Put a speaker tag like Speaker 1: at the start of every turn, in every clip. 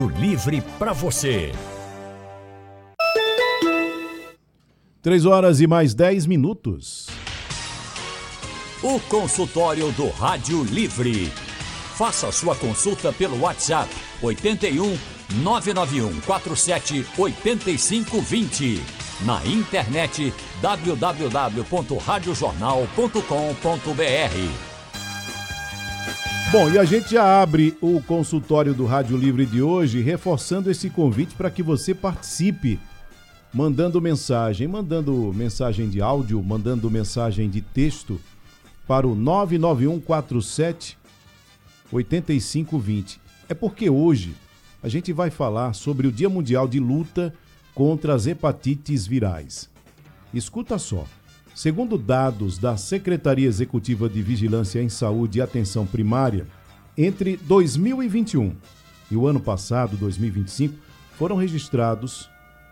Speaker 1: Livre para você.
Speaker 2: 3h mais 10.
Speaker 1: O consultório do Rádio Livre. Faça sua consulta pelo WhatsApp 81 991 47 8520. Na internet www.radiojornal.com.br.
Speaker 2: Bom, e a gente já abre o consultório do Rádio Livre de hoje, reforçando esse convite para que você participe, mandando mensagem de áudio, mandando mensagem de texto para o 991 47 8520. É porque hoje a gente vai falar sobre o Dia Mundial de Luta contra as Hepatites Virais. Escuta só. Segundo dados da Secretaria Executiva de Vigilância em Saúde e Atenção Primária, entre 2021 e o ano passado, 2025, foram registrados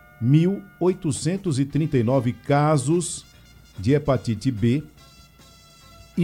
Speaker 2: 1.839 casos de hepatite B e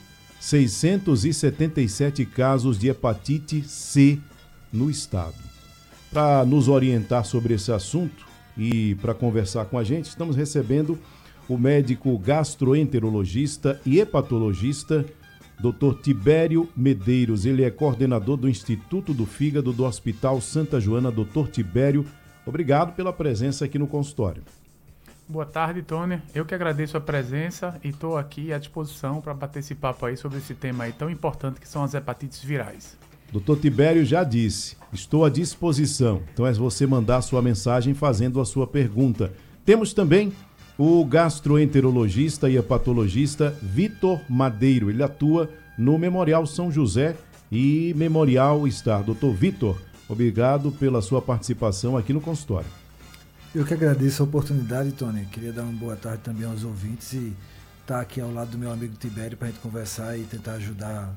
Speaker 2: 1.677 casos de hepatite C no estado. Para nos orientar sobre esse assunto e para conversar com a gente, estamos recebendo o médico gastroenterologista e hepatologista, Dr. Tibério Medeiros. Ele é coordenador do Instituto do Fígado do Hospital Santa Joana. Dr. Tibério, obrigado pela presença aqui no consultório.
Speaker 3: Boa tarde, Tony. Eu que agradeço a presença e estou aqui à disposição para bater esse papo aí sobre esse tema aí tão importante que são as hepatites virais.
Speaker 2: Dr. Tibério já disse, estou à disposição. Então é você mandar sua mensagem fazendo a sua pergunta. Temos também o gastroenterologista e hepatologista Vitor Madeiro. Ele atua no Memorial São José e Memorial Star. Doutor Vitor, obrigado pela sua participação aqui no consultório.
Speaker 4: Eu que agradeço a oportunidade, Tony. Queria dar uma boa tarde também aos ouvintes e estar aqui ao lado do meu amigo Tibério para a gente conversar e tentar ajudar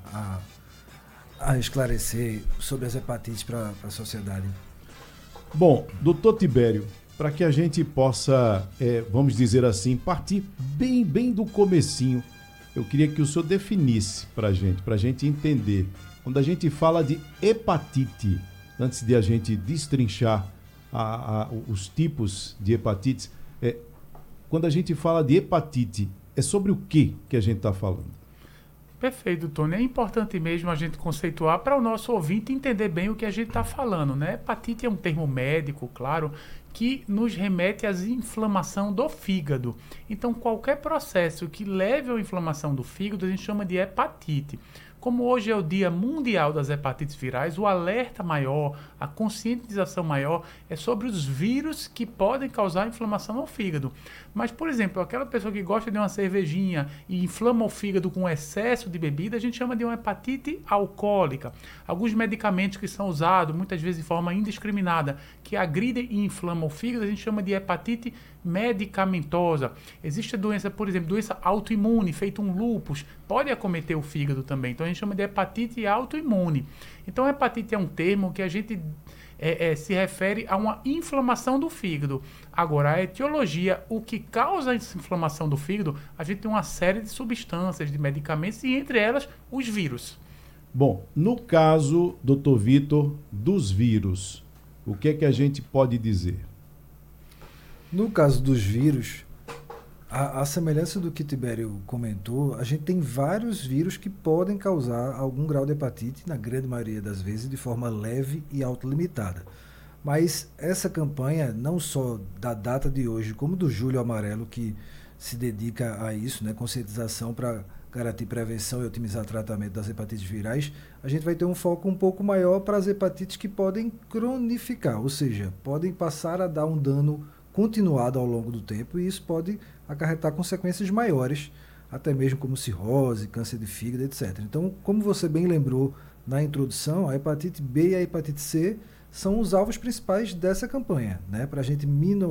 Speaker 4: a esclarecer sobre as hepatites para a sociedade.
Speaker 2: Bom, doutor Tibério, para que a gente possa, vamos dizer assim, partir bem do comecinho, eu queria que o senhor definisse para a gente entender. Quando a gente fala de hepatite, antes de a gente destrinchar os tipos de hepatites, quando a gente fala de hepatite, é sobre o que a gente está falando?
Speaker 3: Perfeito, Tony. É importante mesmo a gente conceituar para o nosso ouvinte entender bem o que a gente está falando, né? Hepatite é um termo médico, claro, que nos remete à inflamação do fígado. Então, qualquer processo que leve à inflamação do fígado, a gente chama de hepatite. Como hoje é o Dia Mundial das Hepatites Virais, o alerta maior, a conscientização maior é sobre os vírus que podem causar inflamação ao fígado. Mas, por exemplo, aquela pessoa que gosta de uma cervejinha e inflama o fígado com excesso de bebida, a gente chama de uma hepatite alcoólica. Alguns medicamentos que são usados, muitas vezes de forma indiscriminada, que agridem e inflamam o fígado, a gente chama de hepatite medicamentosa. Existe a doença, por exemplo, doença autoimune, feito um lúpus, pode acometer o fígado também. Então a gente chama de hepatite autoimune. Então a hepatite é um termo que a gente se refere a uma inflamação do fígado. Agora, a etiologia, o que causa essa inflamação do fígado, a gente tem uma série de substâncias, de medicamentos e entre elas os vírus.
Speaker 2: Bom, no caso, doutor Vitor, dos vírus, o que é que a gente pode dizer?
Speaker 4: No caso dos vírus, a semelhança do que Tibério comentou, a gente tem vários vírus que podem causar algum grau de hepatite, na grande maioria das vezes, de forma leve e autolimitada. Mas essa campanha, não só da data de hoje, como do Julho Amarelo, que se dedica a isso, né, conscientização para garantir prevenção e otimizar o tratamento das hepatites virais, a gente vai ter um foco um pouco maior para as hepatites que podem cronificar, ou seja, podem passar a dar um dano continuado ao longo do tempo, e isso pode acarretar consequências maiores, até mesmo como cirrose, câncer de fígado, etc. Então, como você bem lembrou na introdução, a hepatite B e a hepatite C são os alvos principais dessa campanha, né, para a gente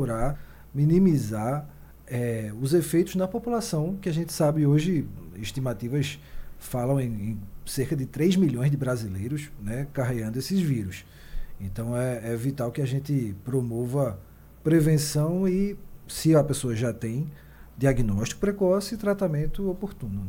Speaker 4: minimizar os efeitos na população, que a gente sabe hoje, estimativas falam em cerca de 3 milhões de brasileiros, né, carregando esses vírus. Então, é vital que a gente promova prevenção e, se a pessoa já tem, diagnóstico precoce e tratamento oportuno.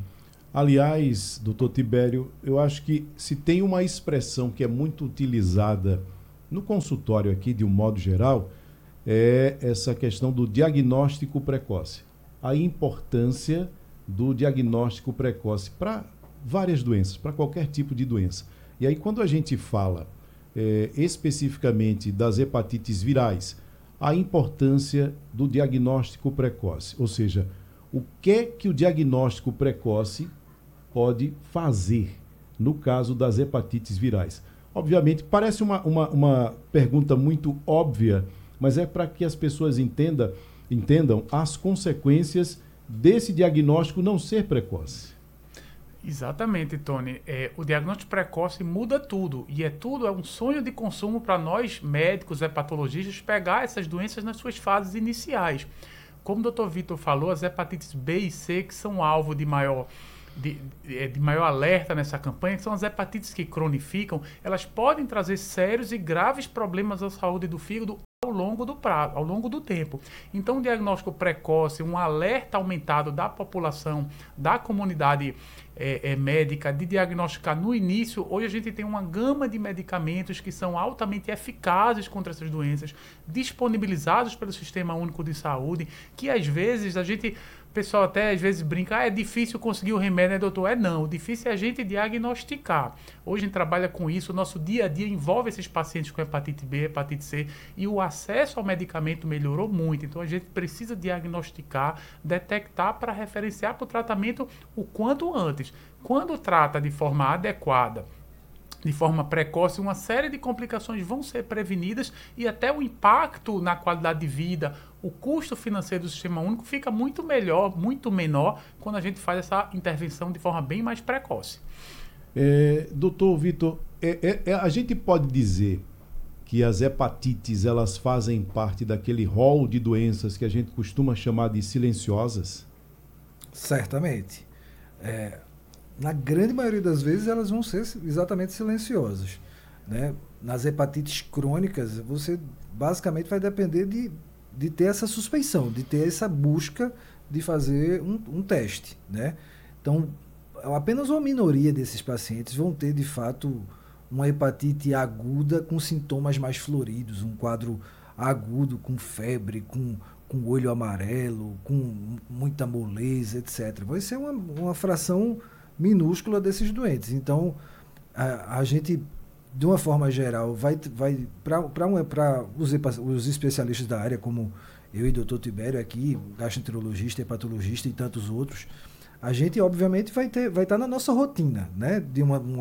Speaker 2: Aliás, doutor Tibério, eu acho que se tem uma expressão que é muito utilizada no consultório aqui, de um modo geral, é essa questão do diagnóstico precoce. A importância do diagnóstico precoce para várias doenças, para qualquer tipo de doença. E aí, quando a gente fala especificamente das hepatites virais, a importância do diagnóstico precoce, ou seja, o que o diagnóstico precoce pode fazer no caso das hepatites virais. Obviamente, parece uma pergunta muito óbvia, mas é para que as pessoas entendam as consequências desse diagnóstico não ser precoce.
Speaker 3: Exatamente, Tony. O diagnóstico precoce muda tudo. E é um sonho de consumo para nós, médicos, hepatologistas, pegar essas doenças nas suas fases iniciais. Como o Dr. Vitor falou, as hepatites B e C, que são alvo de maior alerta nessa campanha, que são as hepatites que cronificam, elas podem trazer sérios e graves problemas à saúde do fígado ao longo do tempo. Então, um diagnóstico precoce, um alerta aumentado da população, da comunidade médica, de diagnosticar no início. Hoje a gente tem uma gama de medicamentos que são altamente eficazes contra essas doenças, disponibilizados pelo Sistema Único de Saúde, que às vezes o pessoal até às vezes brinca, é difícil conseguir o remédio, né, doutor? Não, o difícil é a gente diagnosticar. Hoje a gente trabalha com isso, o nosso dia a dia envolve esses pacientes com hepatite B, hepatite C, e o acesso ao medicamento melhorou muito. Então a gente precisa diagnosticar, detectar para referenciar para o tratamento o quanto antes. Quando trata de forma adequada, de forma precoce, uma série de complicações vão ser prevenidas e até o impacto na qualidade de vida, o custo financeiro do Sistema Único fica muito menor quando a gente faz essa intervenção de forma bem mais precoce.
Speaker 2: Doutor Vitor, a gente pode dizer que as hepatites elas fazem parte daquele rol de doenças que a gente costuma chamar de silenciosas?
Speaker 4: Certamente. Na grande maioria das vezes elas vão ser exatamente silenciosas, né? Nas hepatites crônicas, você basicamente vai depender de ter essa suspeição, de ter essa busca de fazer um teste, né? Então, apenas uma minoria desses pacientes vão ter, de fato, uma hepatite aguda com sintomas mais floridos, um quadro agudo com febre, com olho amarelo, com muita moleza, etc. Vai ser uma fração minúscula desses doentes. Então, a gente, de uma forma geral, vai para os especialistas da área, como eu e o Dr. Tibério aqui, gastroenterologista, hepatologista e tantos outros, a gente, obviamente, vai estar na nossa rotina, né, de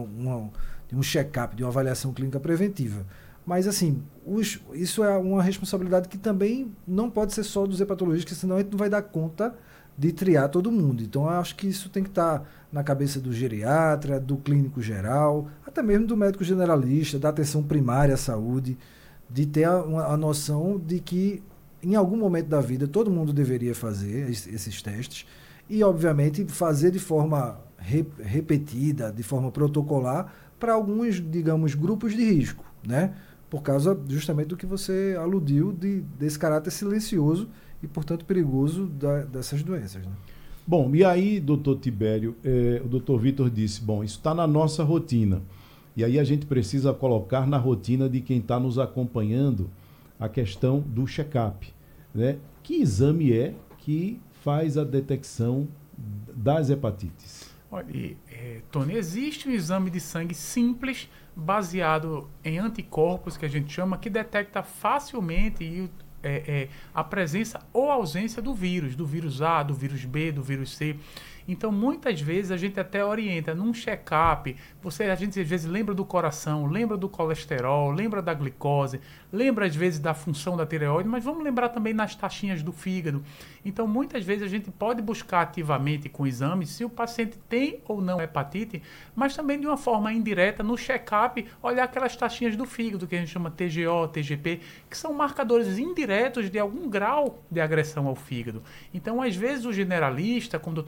Speaker 4: um check-up, de uma avaliação clínica preventiva. Mas, assim, isso é uma responsabilidade que também não pode ser só dos hepatologistas, senão a gente não vai dar conta de triar todo mundo. Então, eu acho que isso tem que estar na cabeça do geriatra, do clínico geral, até mesmo do médico generalista, da atenção primária à saúde, de ter a noção de que, em algum momento da vida, todo mundo deveria fazer esses testes e, obviamente, fazer de forma repetida, de forma protocolar, para alguns, digamos, grupos de risco, né? Por causa justamente do que você aludiu, desse caráter silencioso e, portanto, perigoso dessas doenças, né?
Speaker 2: Bom, e aí, doutor Tibério, o doutor Vitor disse, bom, isso está na nossa rotina. E aí a gente precisa colocar na rotina de quem está nos acompanhando a questão do check-up, né? Que exame é que faz a detecção das hepatites?
Speaker 3: Olha, Tony, existe um exame de sangue simples, baseado em anticorpos, que a gente chama, que detecta facilmente a presença ou ausência do vírus A, do vírus B, do vírus C. Então, muitas vezes, a gente até orienta num check-up, a gente às vezes lembra do coração, lembra do colesterol, lembra da glicose, lembra às vezes da função da tireoide, mas vamos lembrar também nas taxinhas do fígado. Então, muitas vezes a gente pode buscar ativamente com exames se o paciente tem ou não hepatite, mas também de uma forma indireta no check-up, olhar aquelas taxinhas do fígado, que a gente chama TGO, TGP, que são marcadores indiretos de algum grau de agressão ao fígado. Então, às vezes o generalista, como o Dr. Vitor falou,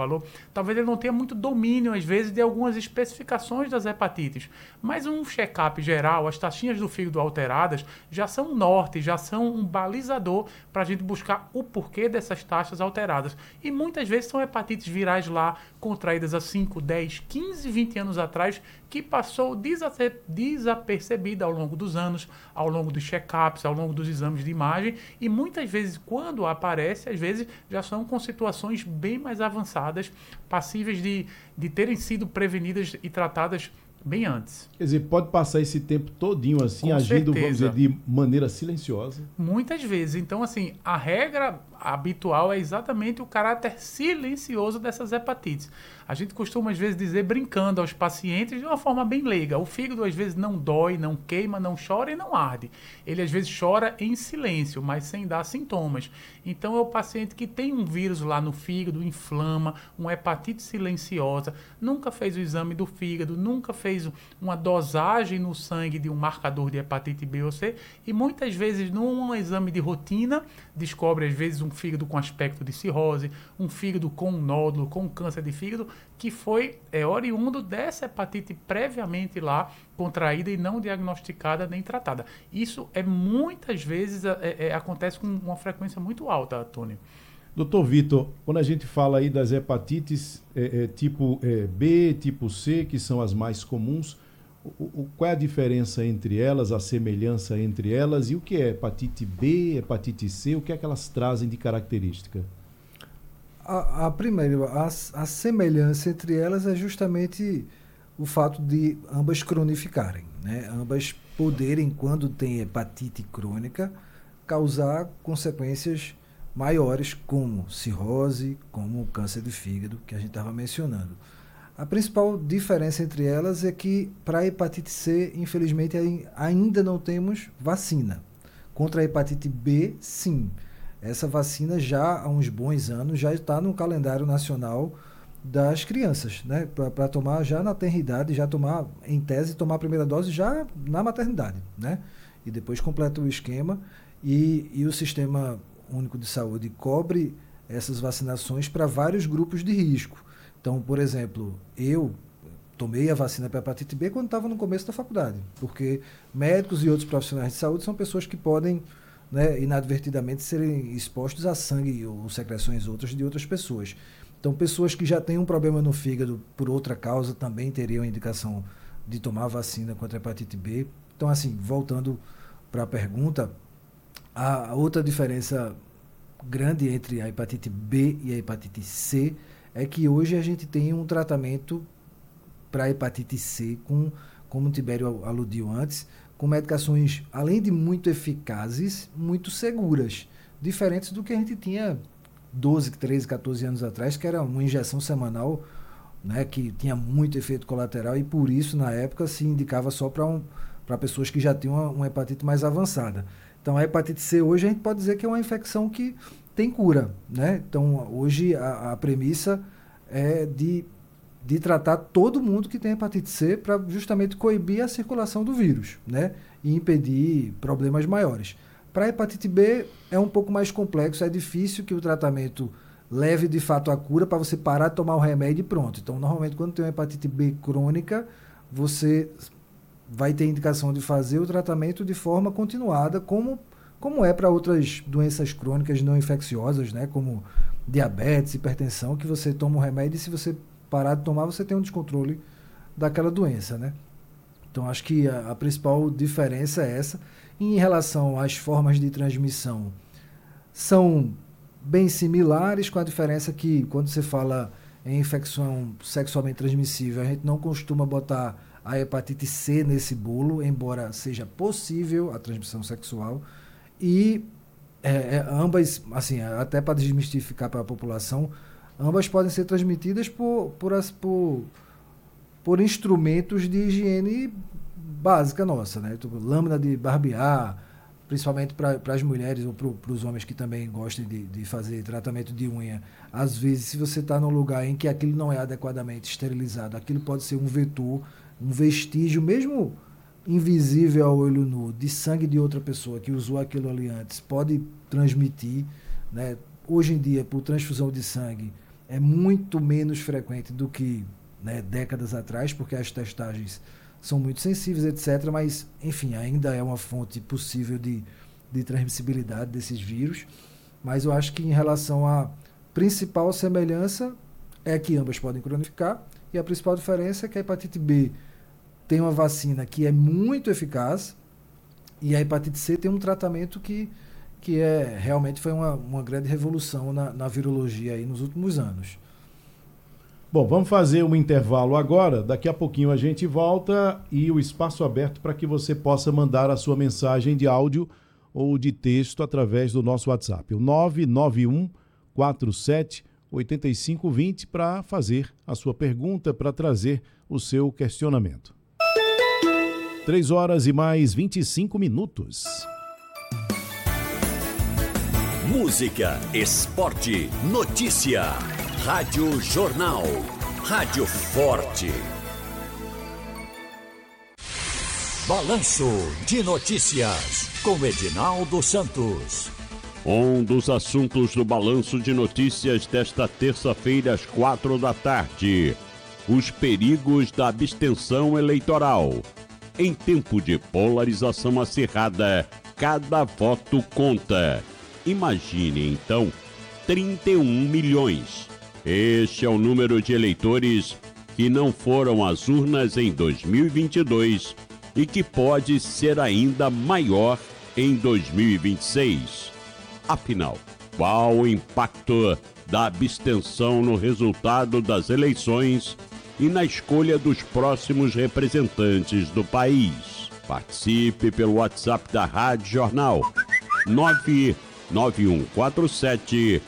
Speaker 3: falou, talvez ele não tenha muito domínio, às vezes, de algumas especificações das hepatites. Mas um check-up geral, as taxinhas do fígado alteradas, já são um norte, já são um balizador para a gente buscar o porquê dessas taxas alteradas. E muitas vezes são hepatites virais lá, contraídas há 5, 10, 15, 20 anos atrás, que passou desapercebida ao longo dos anos, ao longo dos check-ups, ao longo dos exames de imagem, e muitas vezes, quando aparece, às vezes já são com situações bem mais avançadas, passíveis de terem sido prevenidas e tratadas bem antes.
Speaker 2: Quer dizer, pode passar esse tempo todinho assim,
Speaker 3: Com
Speaker 2: agindo,
Speaker 3: certeza.
Speaker 2: vamos dizer, de maneira silenciosa.
Speaker 3: Muitas vezes. Então, assim, a regra habitual é exatamente o caráter silencioso dessas hepatites. A gente costuma, às vezes, dizer, brincando aos pacientes de uma forma bem leiga. O fígado, às vezes, não dói, não queima, não chora e não arde. Ele, às vezes, chora em silêncio, mas sem dar sintomas. Então, é o paciente que tem um vírus lá no fígado, inflama, uma hepatite silenciosa, nunca fez o exame do fígado, nunca fez uma dosagem no sangue de um marcador de hepatite B ou C, e muitas vezes, num exame de rotina, descobre, às vezes, um fígado com aspecto de cirrose, um fígado com um nódulo, com câncer de fígado, que foi oriundo dessa hepatite previamente lá contraída e não diagnosticada nem tratada. Isso muitas vezes acontece com uma frequência muito alta, Tony.
Speaker 2: Doutor Vitor, quando a gente fala aí das hepatites tipo B, tipo C, que são as mais comuns, qual é a diferença entre elas, a semelhança entre elas, e o que é hepatite B, hepatite C, o que é que elas trazem de característica?
Speaker 4: A semelhança entre elas é justamente o fato de ambas cronificarem, né? Ambas poderem, quando tem hepatite crônica, causar consequências maiores, como cirrose, como câncer de fígado, que a gente estava mencionando. A principal diferença entre elas é que, para a hepatite C, infelizmente, ainda não temos vacina. Contra a hepatite B, sim. Essa vacina já há uns bons anos já está no calendário nacional das crianças, né? Para tomar já na tenridade, já tomar, em tese, tomar a primeira dose já na maternidade, né? E depois completa o esquema e o Sistema Único de Saúde cobre essas vacinações para vários grupos de risco. Então, por exemplo, eu tomei a vacina para hepatite B quando estava no começo da faculdade, porque médicos e outros profissionais de saúde são pessoas que podem, né, inadvertidamente serem expostos a sangue ou secreções outras de outras pessoas. Então, pessoas que já têm um problema no fígado por outra causa também teriam a indicação de tomar a vacina contra a hepatite B. Então, assim, voltando para a pergunta, a outra diferença grande entre a hepatite B e a hepatite C é que hoje a gente tem um tratamento para a hepatite C, como o Tibério aludiu antes, com medicações, além de muito eficazes, muito seguras, diferentes do que a gente tinha 12, 13, 14 anos atrás, que era uma injeção semanal, né, que tinha muito efeito colateral e por isso, na época, se indicava só para pessoas que já tinham uma hepatite mais avançada. Então, a hepatite C hoje a gente pode dizer que é uma infecção que tem cura, né? Então, hoje a premissa é de tratar todo mundo que tem hepatite C para justamente coibir a circulação do vírus, né? E impedir problemas maiores. Para a hepatite B é um pouco mais complexo, é difícil que o tratamento leve de fato à cura para você parar de tomar o remédio e pronto. Então, normalmente, quando tem uma hepatite B crônica, você vai ter indicação de fazer o tratamento de forma continuada, como é para outras doenças crônicas não infecciosas, né? Como diabetes, hipertensão, que você toma o remédio e se você parar de tomar, você tem um descontrole daquela doença, né? Então, acho que a principal diferença é essa. Em relação às formas de transmissão, são bem similares, com a diferença que, quando você fala em infecção sexualmente transmissível, a gente não costuma botar a hepatite C nesse bolo, embora seja possível a transmissão sexual. E ambas, assim, até para desmistificar para a população, ambas podem ser transmitidas por instrumentos de higiene básica nossa, né? Lâmina de barbear, principalmente para as mulheres ou para os homens que também gostam de fazer tratamento de unha. Às vezes, se você está num lugar em que aquilo não é adequadamente esterilizado, aquilo pode ser um vetor, um vestígio, mesmo invisível ao olho nu, de sangue de outra pessoa que usou aquilo ali antes, pode transmitir, né? Hoje em dia, por transfusão de sangue, é muito menos frequente do que, né, décadas atrás, porque as testagens são muito sensíveis, etc. Mas, enfim, ainda é uma fonte possível de transmissibilidade desses vírus. Mas eu acho que em relação à principal semelhança é que ambas podem cronificar, e a principal diferença é que a hepatite B tem uma vacina que é muito eficaz e a hepatite C tem um tratamento que realmente foi uma grande revolução na virologia aí nos últimos anos.
Speaker 2: Bom, vamos fazer um intervalo agora. Daqui a pouquinho a gente volta e o espaço aberto para que você possa mandar a sua mensagem de áudio ou de texto através do nosso WhatsApp, o 991 47 8520, para fazer a sua pergunta, para trazer o seu questionamento. 3h mais 25.
Speaker 1: Música, esporte, notícia. Rádio Jornal. Rádio Forte. Balanço de notícias com Edinaldo Santos.
Speaker 5: Um dos assuntos do Balanço de Notícias desta terça-feira às 4h. Os perigos da abstenção eleitoral. Em tempo de polarização acirrada, cada voto conta. Imagine, então, 31 milhões. Este é o número de eleitores que não foram às urnas em 2022 e que pode ser ainda maior em 2026. Afinal, qual o impacto da abstenção no resultado das eleições e na escolha dos próximos representantes do país? Participe pelo WhatsApp da Rádio Jornal 99147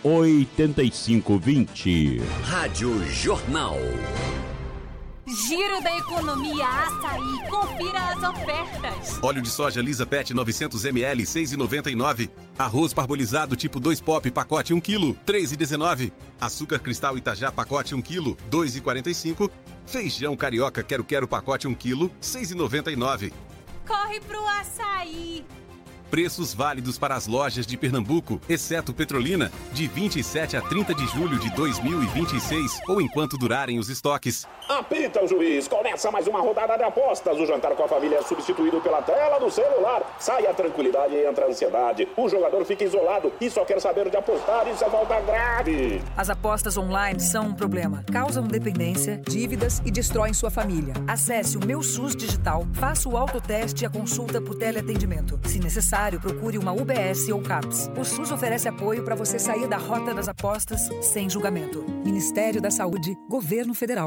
Speaker 5: 8520.
Speaker 1: Rádio Jornal.
Speaker 6: Giro da Economia Açaí. Confira as ofertas.
Speaker 7: Óleo de soja Lisa Pet 900 ml, 6,99. Arroz parbolizado tipo 2 pop, pacote 1 kg, 3,19. Açúcar cristal Itajá, pacote 1 kg, 2,45. Feijão carioca quero pacote 1 kg, 6,99.
Speaker 6: Corre pro açaí.
Speaker 7: Preços válidos para as lojas de Pernambuco, exceto Petrolina, de 27 a 30 de julho de 2026 ou enquanto durarem os estoques.
Speaker 8: Apita o juiz, começa mais uma rodada de apostas. O jantar com a família é substituído pela tela do celular. Sai a tranquilidade e entra a ansiedade. O jogador fica isolado e só quer saber de apostar. Isso é falta grave.
Speaker 9: As apostas online são um problema. Causam dependência, dívidas e destroem sua família. Acesse o Meu SUS Digital, faça o autoteste e a consulta por teleatendimento. Se necessário, procure uma UBS ou CAPS. O SUS oferece apoio para você sair da rota das apostas sem julgamento. Ministério da Saúde, Governo Federal.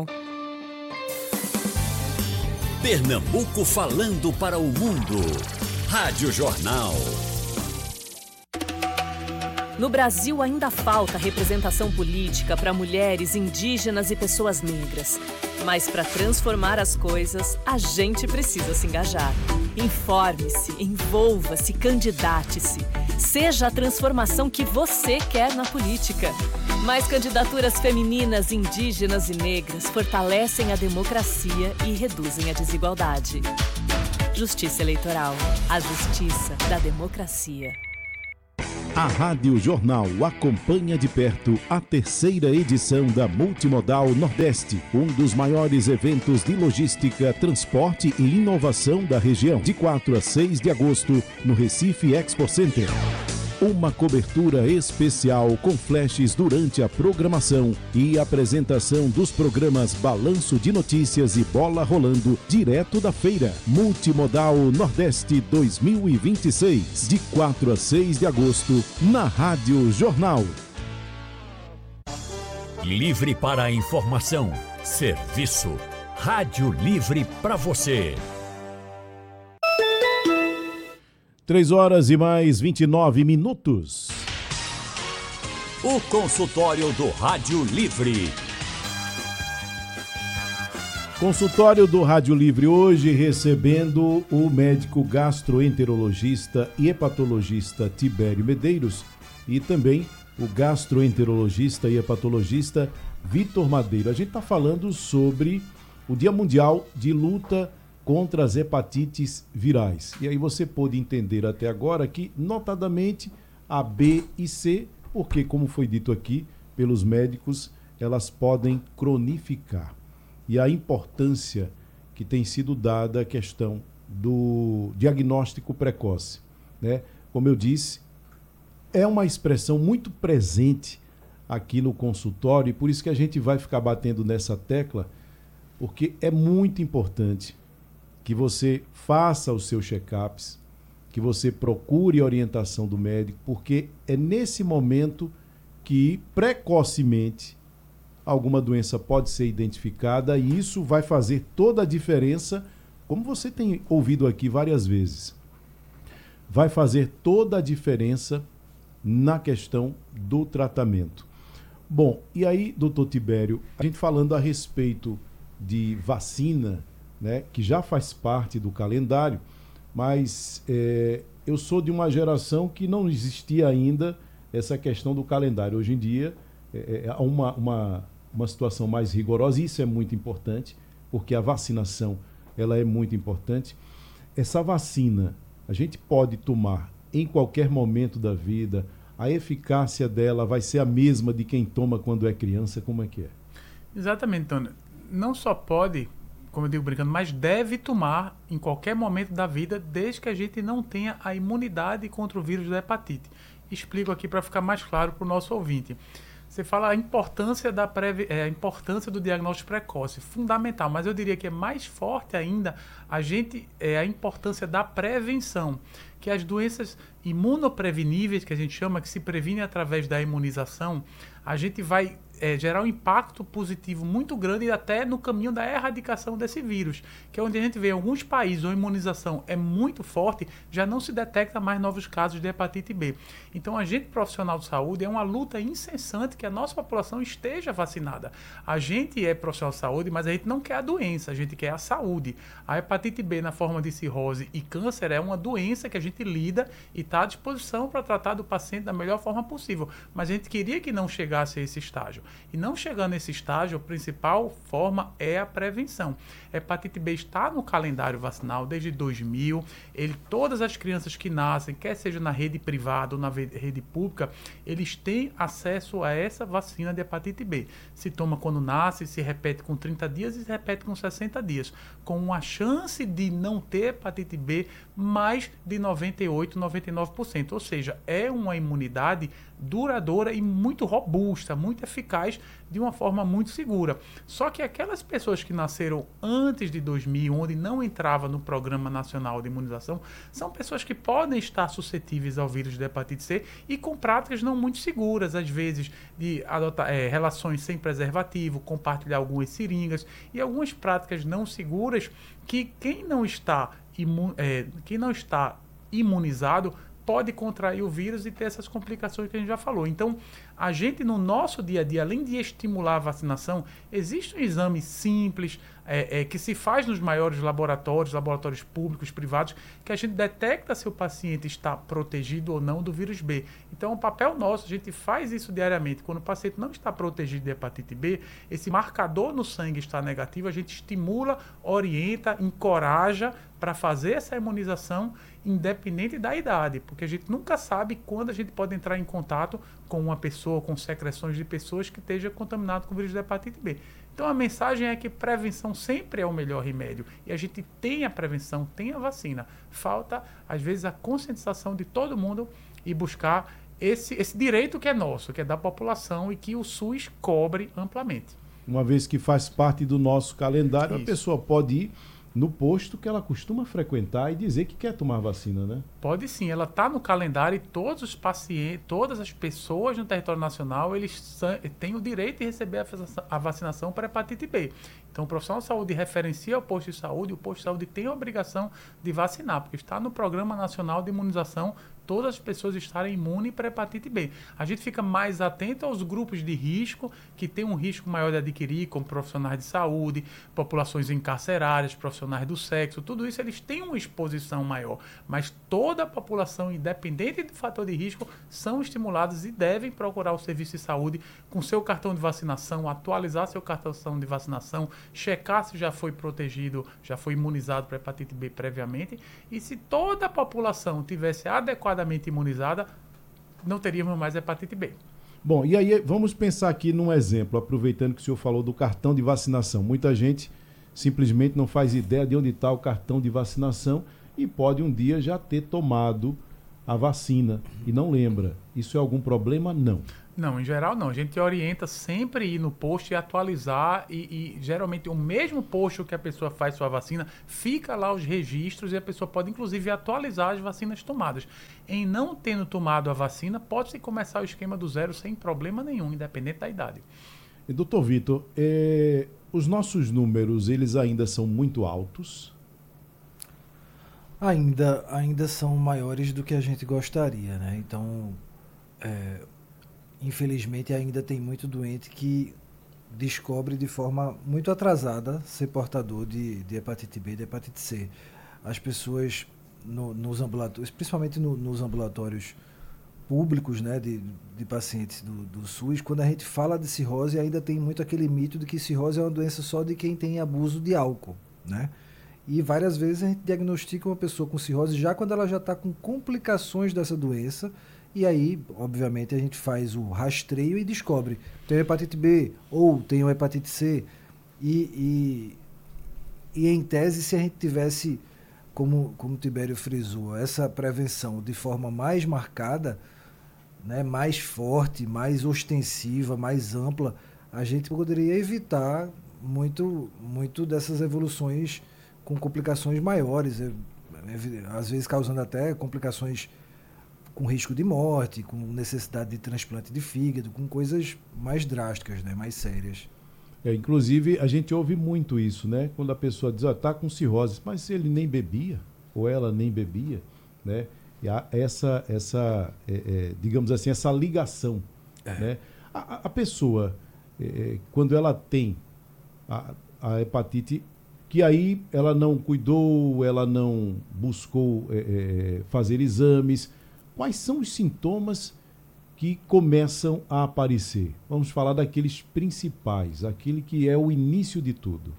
Speaker 1: Pernambuco falando para o mundo. Rádio Jornal.
Speaker 10: No Brasil ainda falta representação política para mulheres, indígenas e pessoas negras. Mas para transformar as coisas, a gente precisa se engajar. Informe-se, envolva-se, candidate-se. Seja a transformação que você quer na política. Mais candidaturas femininas, indígenas e negras fortalecem a democracia e reduzem a desigualdade. Justiça Eleitoral. A justiça da democracia.
Speaker 2: A Rádio Jornal acompanha de perto a terceira edição da Multimodal Nordeste, um dos maiores eventos de logística, transporte e inovação da região, de 4 a 6 de agosto, no Recife Expo Center. Uma cobertura especial com flashes durante a programação e apresentação dos programas Balanço de Notícias e Bola Rolando, direto da feira. Multimodal Nordeste 2026, de 4 a 6 de agosto, na Rádio Jornal.
Speaker 1: Livre para a informação, serviço. Rádio Livre para você.
Speaker 2: 3h mais 29.
Speaker 1: O consultório do Rádio Livre.
Speaker 2: Consultório do Rádio Livre hoje recebendo o médico gastroenterologista e hepatologista Tibério Medeiros e também o gastroenterologista e hepatologista Vitor Madeiro. A gente está falando sobre o Dia Mundial de Luta contra as hepatites virais. E aí você pôde entender até agora que, notadamente, a B e C, porque, como foi dito aqui pelos médicos, elas podem cronificar. E a importância que tem sido dada à questão do diagnóstico precoce, né? Como eu disse, é uma expressão muito presente aqui no consultório, e por isso que a gente vai ficar batendo nessa tecla, porque é muito importante que você faça os seus check-ups, que você procure orientação do médico, porque é nesse momento que precocemente alguma doença pode ser identificada, e isso vai fazer toda a diferença, como você tem ouvido aqui várias vezes. Vai fazer toda a diferença na questão do tratamento. Bom, e aí, doutor Tibério, a gente falando a respeito de vacina, né, que já faz parte do calendário, mas eu sou de uma geração que não existia ainda essa questão do calendário. Hoje em dia, há uma situação mais rigorosa, e isso é muito importante, porque a vacinação ela é muito importante. Essa vacina, a gente pode tomar em qualquer momento da vida, a eficácia dela vai ser a mesma de quem toma quando é criança, como é que é?
Speaker 3: Exatamente, Antônio. Não só pode, como eu digo brincando, mas deve tomar em qualquer momento da vida, desde que a gente não tenha a imunidade contra o vírus da hepatite. Explico aqui para ficar mais claro para o nosso ouvinte. Você fala a importância a importância do diagnóstico precoce, fundamental, mas eu diria que é mais forte ainda a importância da prevenção, que as doenças imunopreveníveis, que a gente chama, que se previnem através da imunização, a gente vai gerar um impacto positivo muito grande até no caminho da erradicação desse vírus, que é onde a gente vê em alguns países onde a imunização é muito forte, já não se detecta mais novos casos de hepatite B. Então, a gente profissional de saúde é uma luta incessante que a nossa população esteja vacinada. A gente é profissional de saúde, mas a gente não quer a doença, a gente quer a saúde. A hepatite B na forma de cirrose e câncer é uma doença que a gente lida e está à disposição para tratar do paciente da melhor forma possível, mas a gente queria que não chegasse a esse estágio. E não chegando nesse estágio, a principal forma é a prevenção. A hepatite B está no calendário vacinal desde 2000. Todas as crianças que nascem, quer seja na rede privada ou na rede pública, eles têm acesso a essa vacina de hepatite B. Se toma quando nasce, se repete com 30 dias e se repete com 60 dias, com uma chance de não ter hepatite B mais de 98, 99%. Ou seja, é uma imunidade duradoura e muito robusta, muito eficaz, de uma forma muito segura. Só que aquelas pessoas que nasceram antes de 2000, onde não entrava no Programa Nacional de Imunização, são pessoas que podem estar suscetíveis ao vírus da hepatite C e com práticas não muito seguras, às vezes de adotar relações sem preservativo, compartilhar algumas seringas e algumas práticas não seguras que quem não está imunizado pode contrair o vírus e ter essas complicações que a gente já falou. Então, a gente no nosso dia a dia, além de estimular a vacinação, existe um exame simples que se faz nos maiores laboratórios públicos, privados, que a gente detecta se o paciente está protegido ou não do vírus B. Então, o papel nosso, a gente faz isso diariamente. Quando o paciente não está protegido de hepatite B, esse marcador no sangue está negativo, a gente estimula, orienta, encoraja para fazer essa imunização independente da idade, porque a gente nunca sabe quando a gente pode entrar em contato com uma pessoa, com secreções de pessoas que esteja contaminado com o vírus da hepatite B. Então a mensagem é que prevenção sempre é o melhor remédio, e a gente tem a prevenção, tem a vacina. Falta, às vezes, a conscientização de todo mundo e buscar esse direito que é nosso, que é da população e que o SUS cobre amplamente.
Speaker 2: Uma vez que faz parte do nosso calendário,
Speaker 3: Isso.
Speaker 2: A pessoa pode ir no posto que ela costuma frequentar e dizer que quer tomar vacina, né?
Speaker 3: Pode sim, ela está no calendário e todos os pacientes, todas as pessoas no território nacional, eles têm o direito de receber a vacinação para hepatite B. Então, o profissional de saúde referencia o posto de saúde, o posto de saúde tem a obrigação de vacinar, porque está no Programa Nacional de Imunização, todas as pessoas estarem imunes para hepatite B. A gente fica mais atento aos grupos de risco, que tem um risco maior de adquirir, como profissionais de saúde, populações encarcerárias, profissionais do sexo, tudo isso eles têm uma exposição maior, mas toda a população, independente do fator de risco, são estimulados e devem procurar o serviço de saúde com seu cartão de vacinação, atualizar seu cartão de vacinação, checar se já foi protegido, já foi imunizado para hepatite B previamente, e se toda a população tivesse adequadamente imunizada, não teríamos mais hepatite B.
Speaker 2: Bom, e aí vamos pensar aqui num exemplo, aproveitando que o senhor falou do cartão de vacinação. Muita gente simplesmente não faz ideia de onde está o cartão de vacinação e pode um dia já ter tomado a vacina e não lembra. Isso é algum problema? Não.
Speaker 3: Não, em geral não. A gente orienta sempre a ir no posto e atualizar e geralmente o mesmo posto que a pessoa faz sua vacina, fica lá os registros e a pessoa pode inclusive atualizar as vacinas tomadas. Em não tendo tomado a vacina, pode-se começar o esquema do zero sem problema nenhum, independente da idade.
Speaker 2: E, doutor Vitor, os nossos números, eles ainda são muito altos?
Speaker 4: Ainda são maiores do que a gente gostaria, né? Então, infelizmente, ainda tem muito doente que descobre de forma muito atrasada ser portador de hepatite B e de hepatite C. As pessoas nos ambulatórios, principalmente nos ambulatórios públicos, né, de pacientes do SUS, quando a gente fala de cirrose, ainda tem muito aquele mito de que cirrose é uma doença só de quem tem abuso de álcool, né? E várias vezes a gente diagnostica uma pessoa com cirrose já quando ela já está com complicações dessa doença, e aí, obviamente, a gente faz o rastreio e descobre tem hepatite B ou tem hepatite C, e em tese, se a gente tivesse, como o Tibério frisou, essa prevenção de forma mais marcada, né, mais forte, mais ostensiva, mais ampla, a gente poderia evitar muito dessas evoluções com complicações maiores, às vezes causando até complicações com risco de morte, com necessidade de transplante de fígado, com coisas mais drásticas, né, mais sérias.
Speaker 2: Inclusive, a gente ouve muito isso, né? Quando a pessoa diz, tá com cirrose, mas se ele nem bebia, ou ela nem bebia, né? E há digamos assim, essa ligação, né? A pessoa, quando ela tem a hepatite, que aí ela não cuidou, ela não buscou fazer exames, quais são os sintomas que começam a aparecer? Vamos falar daqueles principais, aquele que é o início de tudo.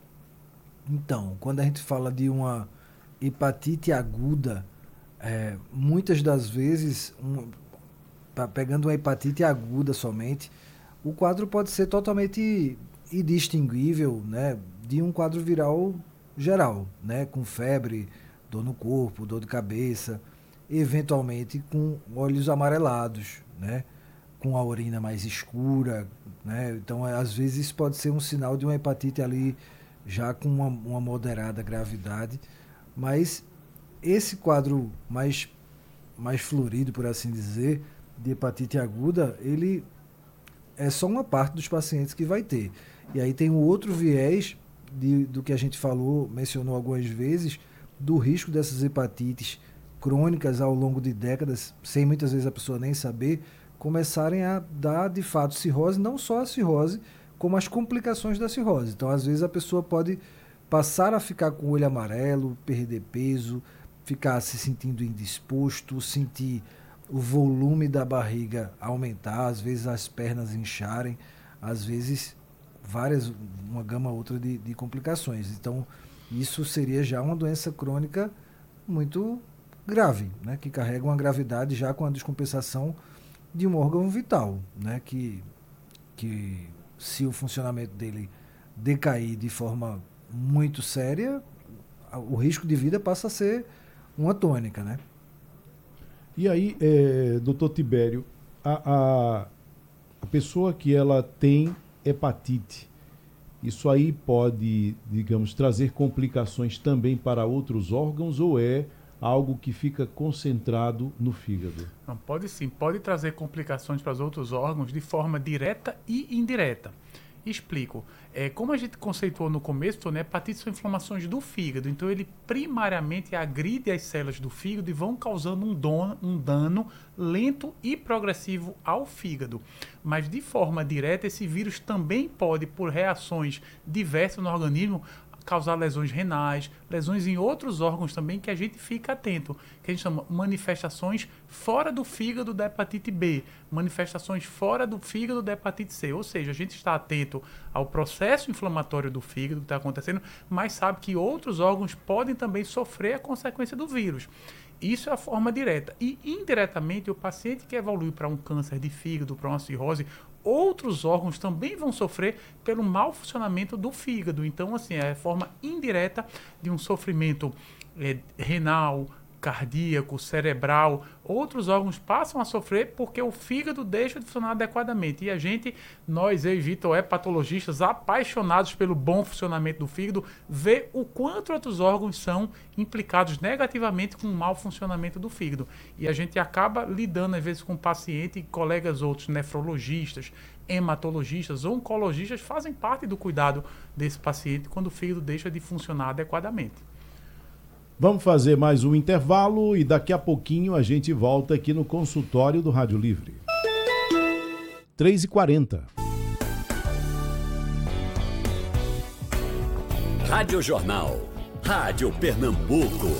Speaker 4: Então, quando a gente fala de uma hepatite aguda, muitas das vezes, pegando uma hepatite aguda somente, o quadro pode ser totalmente indistinguível, né, de um quadro viral geral, né, com febre, dor no corpo, dor de cabeça, eventualmente com olhos amarelados, né, com a urina mais escura, né? Então, às vezes, isso pode ser um sinal de uma hepatite ali já com uma moderada gravidade, mas esse quadro mais florido, por assim dizer, de hepatite aguda, ele é só uma parte dos pacientes que vai ter. E aí tem um outro viés do que a gente mencionou algumas vezes, do risco dessas hepatites crônicas ao longo de décadas, sem muitas vezes a pessoa nem saber, começarem a dar de fato cirrose, não só a cirrose, como as complicações da cirrose. Então, às vezes, a pessoa pode passar a ficar com o olho amarelo, perder peso, ficar se sentindo indisposto, sentir o volume da barriga aumentar, às vezes as pernas incharem, às vezes uma gama outra de complicações. Então, isso seria já uma doença crônica muito grave, né, que carrega uma gravidade já com a descompensação de um órgão vital, né, que se o funcionamento dele decair de forma muito séria, o risco de vida passa a ser uma tônica, né?
Speaker 2: E aí, doutor Tibério, a pessoa que ela tem hepatite, isso aí pode, digamos, trazer complicações também para outros órgãos ou é algo que fica concentrado no fígado?
Speaker 3: Não, pode sim, pode trazer complicações para os outros órgãos de forma direta e indireta. Explico. Como a gente conceituou no começo, né, hepatites são inflamações do fígado, então ele primariamente agride as células do fígado e vão causando um dano lento e progressivo ao fígado. Mas de forma direta, esse vírus também pode, por reações diversas no organismo, causar lesões renais, lesões em outros órgãos também que a gente fica atento, que a gente chama manifestações fora do fígado da hepatite B, manifestações fora do fígado da hepatite C, ou seja, a gente está atento ao processo inflamatório do fígado que está acontecendo, mas sabe que outros órgãos podem também sofrer a consequência do vírus. Isso é a forma direta. E indiretamente, o paciente que evolui para um câncer de fígado, para uma cirrose, outros órgãos também vão sofrer pelo mau funcionamento do fígado. Então, assim, é a forma indireta de um sofrimento renal, cardíaco, cerebral. Outros órgãos passam a sofrer porque o fígado deixa de funcionar adequadamente. E a gente, eu e Vitor, patologistas apaixonados pelo bom funcionamento do fígado, vê o quanto outros órgãos são implicados negativamente com o mau funcionamento do fígado. E a gente acaba lidando, às vezes, com o paciente e colegas outros, nefrologistas, hematologistas, oncologistas, fazem parte do cuidado desse paciente quando o fígado deixa de funcionar adequadamente.
Speaker 2: Vamos fazer mais um intervalo e daqui a pouquinho a gente volta aqui no consultório do Rádio Livre. 3h40.
Speaker 1: Rádio Jornal. Rádio Pernambuco.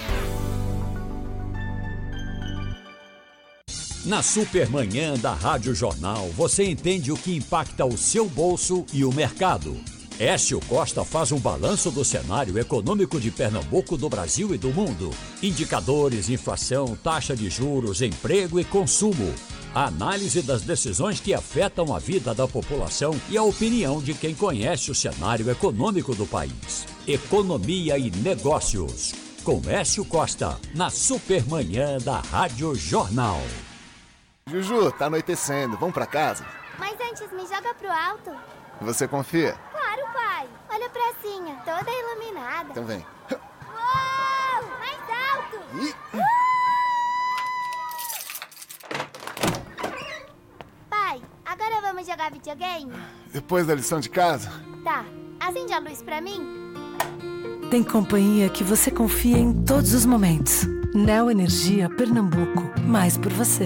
Speaker 1: Na Supermanhã da Rádio Jornal, você entende o que impacta o seu bolso e o mercado. Écio Costa faz um balanço do cenário econômico de Pernambuco, do Brasil e do mundo. Indicadores, inflação, taxa de juros, emprego e consumo. A análise das decisões que afetam a vida da população e a opinião de quem conhece o cenário econômico do país. Economia e negócios. Com Écio Costa, na Supermanhã da Rádio Jornal.
Speaker 11: Juju, tá anoitecendo. Vamos pra casa?
Speaker 12: Mas antes, me joga pro alto.
Speaker 11: Você confia?
Speaker 12: Claro, pai. Olha a pracinha, toda iluminada.
Speaker 11: Então vem.
Speaker 12: Uou! Mais alto! Pai, agora vamos jogar videogame?
Speaker 11: Depois da lição de casa?
Speaker 12: Tá. Acende a luz pra mim?
Speaker 13: Tem companhia que você confia em todos os momentos. Neo Energia Pernambuco. Mais por você.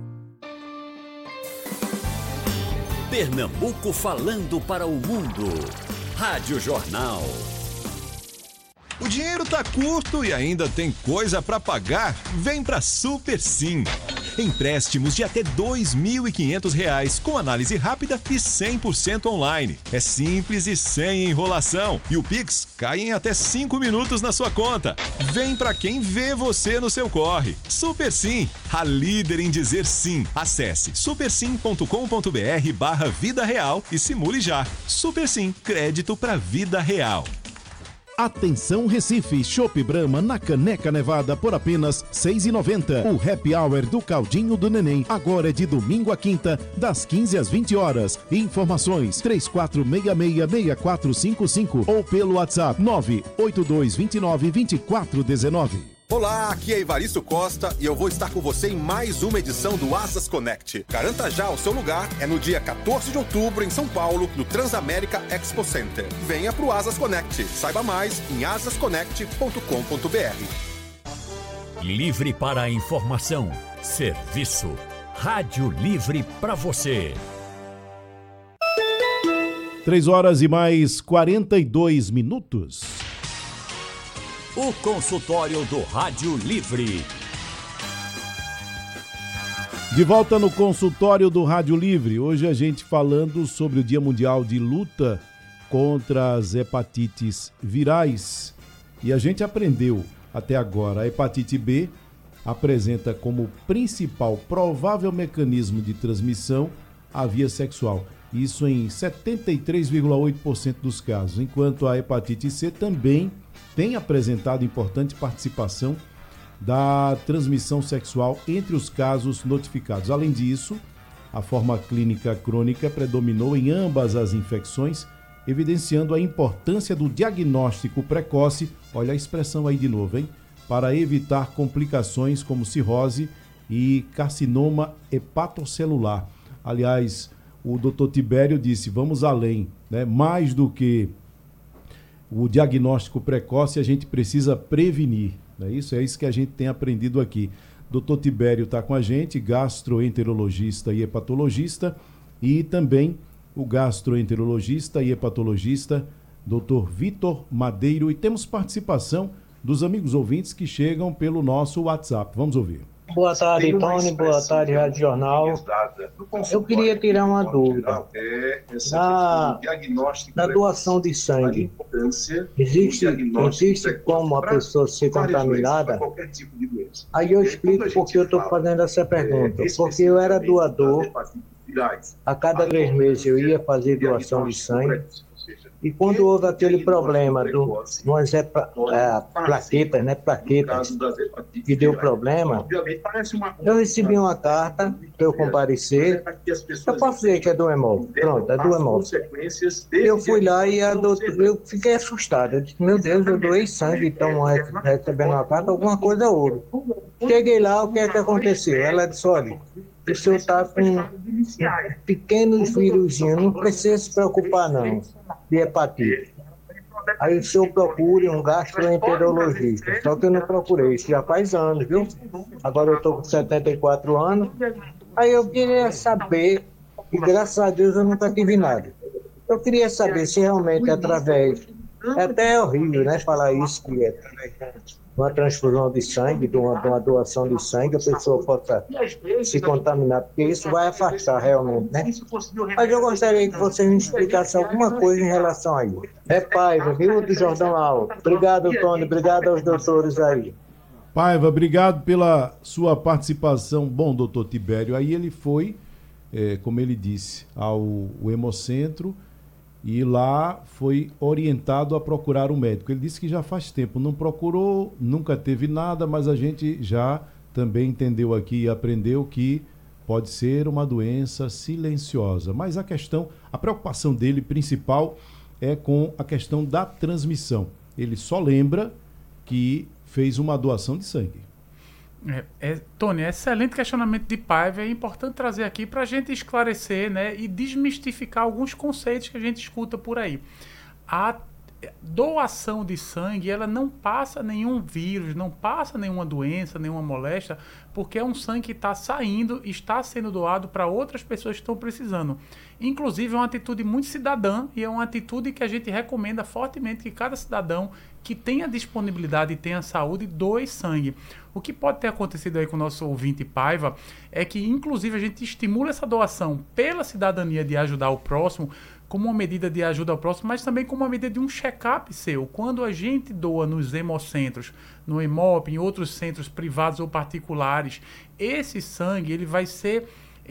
Speaker 1: Pernambuco falando para o mundo. Rádio Jornal.
Speaker 14: O dinheiro tá curto e ainda tem coisa para pagar? Vem pra Super Sim. Empréstimos de até R$ 2.500 com análise rápida e 100% online. É simples e sem enrolação. E o Pix cai em até 5 minutos na sua conta. Vem pra quem vê você no seu corre. Super Sim, a líder em dizer sim. Acesse supersim.com.br/vida real e simule já. Super Sim, crédito pra vida real.
Speaker 2: Atenção Recife, Chopp Brahma na Caneca Nevada por apenas R$ 6,90. O Happy Hour do Caldinho do Neném agora é de domingo a quinta, das 15 às 20 horas. Informações 3466-6455 ou pelo WhatsApp 98229-2419.
Speaker 15: Olá, aqui é Evaristo Costa e eu vou estar com você em mais uma edição do Asas Connect. Garanta já o seu lugar, é no dia 14 de outubro em São Paulo, no Transamérica Expo Center. Venha pro Asas Connect. Saiba mais em asasconnect.com.br.
Speaker 1: Livre para a informação, serviço. Rádio Livre para você.
Speaker 2: 3h42.
Speaker 1: O consultório do Rádio Livre.
Speaker 2: De volta no consultório do Rádio Livre. Hoje a gente falando sobre o Dia Mundial de Luta contra as hepatites virais. E a gente aprendeu até agora, a hepatite B apresenta como principal provável mecanismo de transmissão a via sexual. Isso em 73,8% dos casos, enquanto a hepatite C também tem apresentado importante participação da transmissão sexual entre os casos notificados. Além disso, a forma clínica crônica predominou em ambas as infecções, evidenciando a importância do diagnóstico precoce, olha a expressão aí de novo, hein? Para evitar complicações como cirrose e carcinoma hepatocelular. Aliás, o Dr. Tibério disse, vamos além, né? Mais do que o diagnóstico precoce, a gente precisa prevenir. Não é isso? É isso que a gente tem aprendido aqui. Dr. Tibério está com a gente, gastroenterologista e hepatologista, e também o gastroenterologista e hepatologista, Dr. Vitor Madeiro. E temos participação dos amigos ouvintes que chegam pelo nosso WhatsApp. Vamos ouvir.
Speaker 16: Boa tarde, Tony. Boa tarde, Rádio Jornal. Eu queria tirar uma dúvida. Na doação de sangue, existe como a pessoa ser contaminada? Aí eu explico porque eu estou fazendo essa pergunta. Porque eu era doador, a cada 3 meses eu ia fazer doação de sangue. E quando houve aquele problema umas plaquetas, né? Plaquetas, que deu problema, eu recebi uma carta para eu comparecer. Eu posso dizer que é do Hemol. Pronto, é do Hemol. Eu fui lá e eu fiquei assustado. Eu disse, meu Deus, eu doei sangue, então recebendo uma carta, alguma coisa houve. Cheguei lá, o que é que aconteceu? Ela disse, olha, o senhor está com pequenos vírusinhos, não precisa se preocupar não, de hepatite. Aí o senhor procure um gastroenterologista, só que eu não procurei, isso já faz anos, viu? Agora eu estou com 74 anos, aí eu queria saber, e graças a Deus eu nunca tive nada. Eu queria saber se realmente através, é até horrível, né, falar isso, que é através uma transfusão de sangue, de uma doação de sangue, a pessoa possa se contaminar, porque isso vai afastar realmente, né? Mas eu gostaria que vocês me explicassem alguma coisa em relação a isso. É Paiva, viu, do Jordão Alto. Obrigado, Tony, obrigado aos doutores aí.
Speaker 2: Paiva, obrigado pela sua participação. Bom, doutor Tibério, aí ele foi, como ele disse, ao Hemocentro, e lá foi orientado a procurar um médico. Ele disse que já faz tempo não procurou, nunca teve nada, mas a gente já também entendeu aqui e aprendeu que pode ser uma doença silenciosa. Mas a preocupação dele principal é com a questão da transmissão. Ele só lembra que fez uma doação de sangue.
Speaker 3: Tony, excelente questionamento de Paiva. É importante trazer aqui para a gente esclarecer, né, e desmistificar alguns conceitos que a gente escuta por aí. A doação de sangue, ela não passa nenhum vírus, não passa nenhuma doença, nenhuma moléstia, porque é um sangue que está saindo e está sendo doado para outras pessoas que estão precisando. Inclusive é uma atitude muito cidadã e é uma atitude que a gente recomenda fortemente que cada cidadão que tenha disponibilidade e tenha saúde doe sangue. O que pode ter acontecido aí com o nosso ouvinte Paiva é que inclusive a gente estimula essa doação pela cidadania de ajudar o próximo, como uma medida de ajuda ao próximo, mas também como uma medida de um check-up seu. Quando a gente doa nos hemocentros, no Hemop, em outros centros privados ou particulares, esse sangue ele vai ser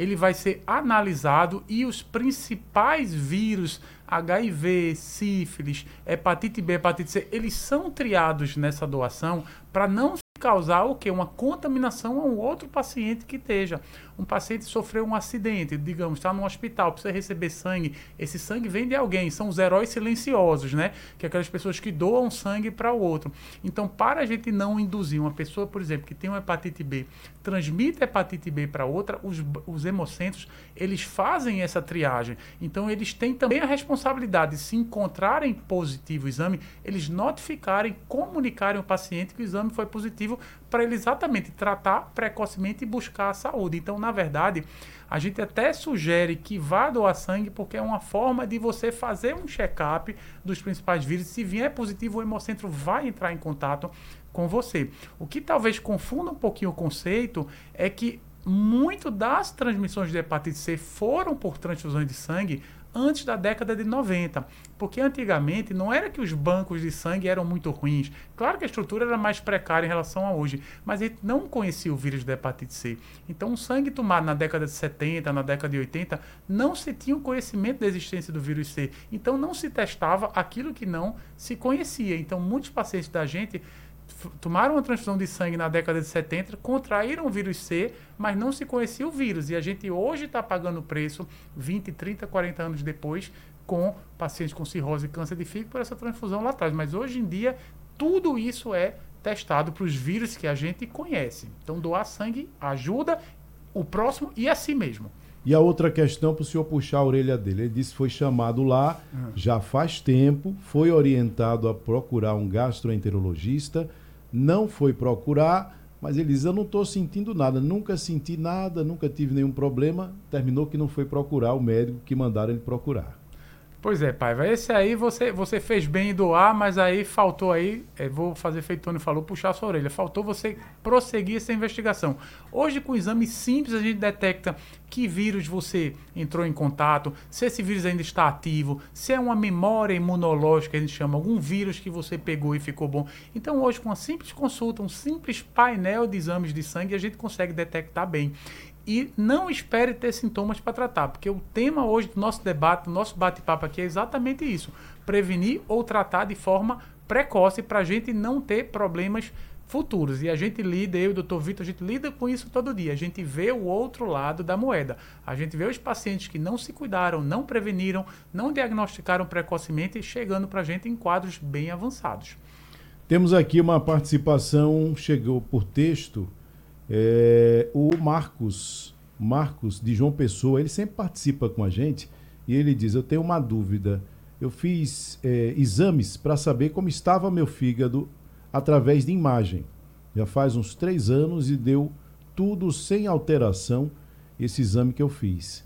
Speaker 3: analisado e os principais vírus, HIV, sífilis, hepatite B, hepatite C, eles são triados nessa doação para não causar o quê? Uma contaminação a um outro paciente que esteja. Um paciente sofreu um acidente, digamos, está no hospital, precisa receber sangue. Esse sangue vem de alguém, são os heróis silenciosos, né? Que é aquelas pessoas que doam sangue para o outro. Então, para a gente não induzir uma pessoa, por exemplo, que tem uma hepatite B, transmite a hepatite B para outra, os hemocentros, eles fazem essa triagem. Então, eles têm também a responsabilidade de, se encontrarem positivo o exame, eles notificarem, comunicarem ao paciente que o exame foi positivo para ele exatamente tratar precocemente e buscar a saúde. Então, na verdade, a gente até sugere que vá doar sangue porque é uma forma de você fazer um check-up dos principais vírus. Se vier positivo, o Hemocentro vai entrar em contato com você. O que talvez confunda um pouquinho o conceito é que muito das transmissões de hepatite C foram por transfusões de sangue antes da década de 90, porque antigamente não era que os bancos de sangue eram muito ruins, claro que a estrutura era mais precária em relação a hoje, mas a gente não conhecia o vírus da hepatite C. Então o sangue tomado na década de 70, na década de 80, não se tinha o conhecimento da existência do vírus C, então não se testava aquilo que não se conhecia. Então muitos pacientes da gente tomaram uma transfusão de sangue na década de 70, contraíram o vírus C, mas não se conhecia o vírus. E a gente hoje está pagando o preço, 20, 30, 40 anos depois, com pacientes com cirrose e câncer de fígado por essa transfusão lá atrás. Mas hoje em dia, tudo isso é testado para os vírus que a gente conhece. Então, doar sangue ajuda o próximo e a si mesmo.
Speaker 2: E a outra questão para o senhor puxar a orelha dele. Ele disse que foi chamado lá, já faz tempo, foi orientado a procurar um gastroenterologista, não foi procurar, mas ele diz, eu não estou sentindo nada, nunca senti nada, nunca tive nenhum problema, terminou que não foi procurar o médico que mandaram ele procurar.
Speaker 3: Pois é, Paiva, esse aí você fez bem em doar, mas aí faltou aí, vou fazer feito o Tony falou, puxar a sua orelha, faltou você prosseguir essa investigação. Hoje com exame simples a gente detecta que vírus você entrou em contato, se esse vírus ainda está ativo, se é uma memória imunológica, a gente chama, algum vírus que você pegou e ficou bom. Então hoje com uma simples consulta, um simples painel de exames de sangue, a gente consegue detectar bem. E não espere ter sintomas para tratar, porque o tema hoje do nosso debate, do nosso bate-papo aqui é exatamente isso. Prevenir ou tratar de forma precoce para a gente não ter problemas futuros. E a gente lida, eu e o Dr. Vitor, a gente lida com isso todo dia. A gente vê o outro lado da moeda. A gente vê os pacientes que não se cuidaram, não preveniram, não diagnosticaram precocemente, chegando para a gente em quadros bem avançados.
Speaker 2: Temos aqui uma participação, chegou por texto. O Marcos de João Pessoa, ele sempre participa com a gente e ele diz, eu tenho uma dúvida, eu fiz exames para saber como estava meu fígado através de imagem, já faz uns 3 anos e deu tudo sem alteração esse exame que eu fiz.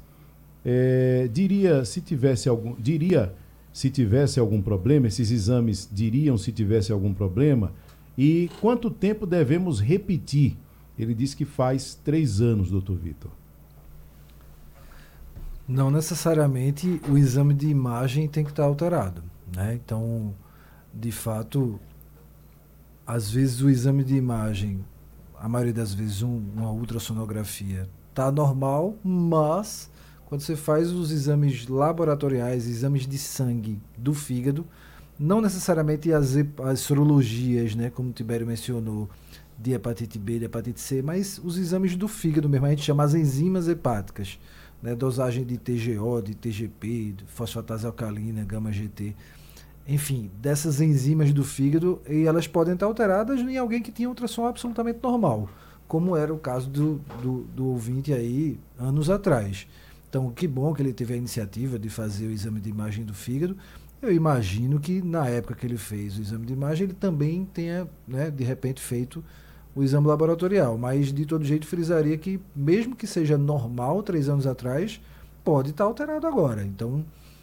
Speaker 2: Se tivesse algum problema, esses exames diriam se tivesse algum problema, e quanto tempo devemos repetir? Ele disse que faz 3 anos, doutor Vitor.
Speaker 4: Não necessariamente o exame de imagem tem que estar alterado, né? Então, de fato, às vezes o exame de imagem, a maioria das vezes uma ultrassonografia está normal, mas quando você faz os exames laboratoriais, exames de sangue do fígado, não necessariamente as sorologias, né, como o Tibério mencionou, de hepatite B, de hepatite C, mas os exames do fígado mesmo, a gente chama as enzimas hepáticas, né, dosagem de TGO, de TGP, de fosfatase alcalina, gama-GT, enfim, dessas enzimas do fígado, e elas podem estar alteradas em alguém que tinha ultrassom absolutamente normal, como era o caso do ouvinte aí anos atrás. Então, que bom que ele teve a iniciativa de fazer o exame de imagem do fígado. Eu imagino que na época que ele fez o exame de imagem, ele também tenha, né, de repente, feito o exame laboratorial, mas de todo jeito frisaria que, mesmo que seja normal 3 anos atrás, pode estar alterado agora. Então,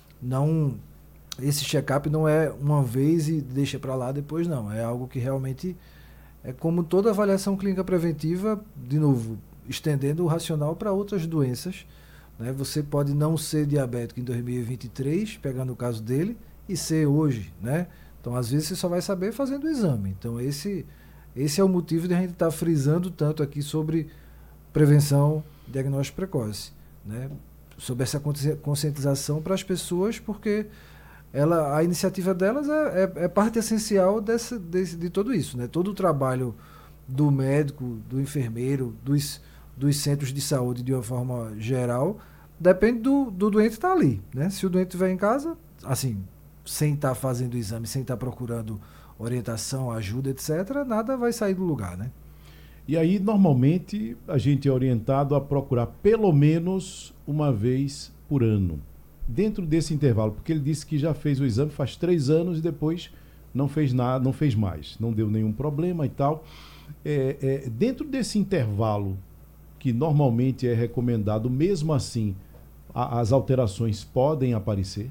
Speaker 4: esse check-up não é uma vez e deixa para lá depois, não. É algo que realmente é como toda avaliação clínica preventiva, de novo, estendendo o racional para outras doenças, né? Você pode não ser diabético em 2023, pegando o caso dele, e ser hoje, né? Então, às vezes, você só vai saber fazendo o exame. Então, esse é o motivo de a gente estar frisando tanto aqui sobre prevenção, diagnóstico precoce, né? Sobre essa conscientização para as pessoas, porque a iniciativa delas é parte essencial de tudo isso, né? Todo o trabalho do médico, do enfermeiro, dos centros de saúde de uma forma geral, depende do doente estar ali, né? Se o doente estiver em casa, assim, sem estar fazendo o exame, sem estar procurando orientação, ajuda, etc., nada vai sair do lugar, né?
Speaker 2: E aí, normalmente, a gente é orientado a procurar pelo menos uma vez por ano, dentro desse intervalo, porque ele disse que já fez o exame faz 3 anos e depois não fez nada, não fez mais, não deu nenhum problema e tal. Dentro desse intervalo, que normalmente é recomendado, mesmo assim, as alterações podem aparecer?